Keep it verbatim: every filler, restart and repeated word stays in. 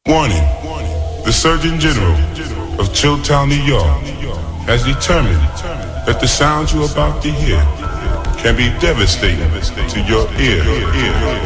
Warning, the Surgeon General of Chilltown, New York has determined that the sounds you're about to hear can be devastating to your ear.